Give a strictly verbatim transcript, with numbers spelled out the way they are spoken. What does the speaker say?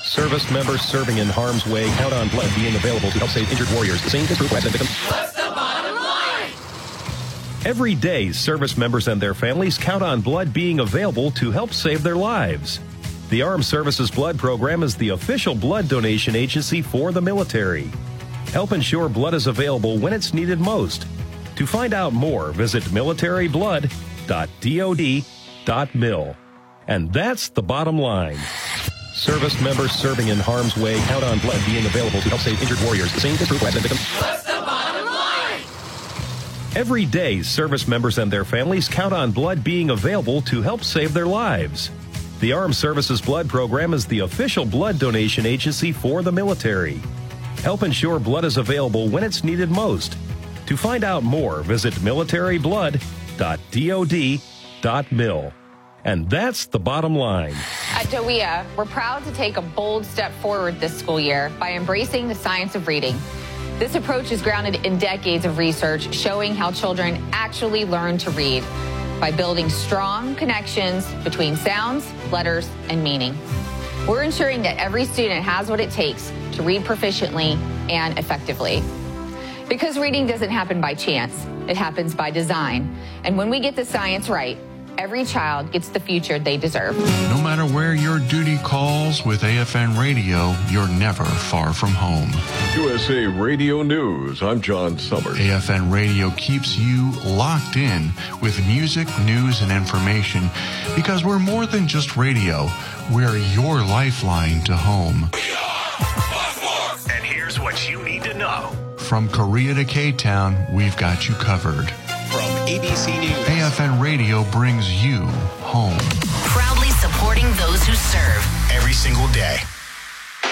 Service members serving in harm's way count on blood being available to help save injured warriors. The same is true for accident victims. What's the bottom line? Every day, service members and their families count on blood being available to help save their lives. The Armed Services Blood Program is the official blood donation agency for the military. Help ensure blood is available when it's needed most. To find out more, visit military blood dot dod dot mil. And that's the bottom line. Service members serving in harm's way count on blood being available to help save injured warriors. The same is true for accident victims. What's the bottom line? Every day, service members and their families count on blood being available to help save their lives. The Armed Services Blood Program is the official blood donation agency for the military. Help ensure blood is available when it's needed most. To find out more, visit military blood dot dod dot mil. And that's the bottom line. At D O E A, we're proud to take a bold step forward this school year by embracing the science of reading. This approach is grounded in decades of research showing how children actually learn to read by building strong connections between sounds, letters, and meaning. We're ensuring that every student has what it takes to read proficiently and effectively. Because reading doesn't happen by chance, it happens by design. And when we get the science right, every child gets the future they deserve. No matter where your duty calls, with A F N Radio, you're never far from home. U S A Radio News, I'm John Summers. A F N Radio keeps you locked in with music, news, and information because we're more than just radio. We're your lifeline to home. We are Buzzwalk. And here's what you need to know. From Korea to K-Town, we've got you covered. From A B C News, A F N Radio brings you home. Proudly supporting those who serve every single day.